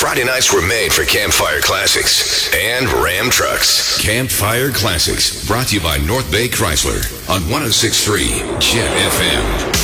Friday nights were made for Campfire Classics and Ram Trucks. Campfire Classics, brought to you by North Bay Chrysler on 106.3 Jet FM.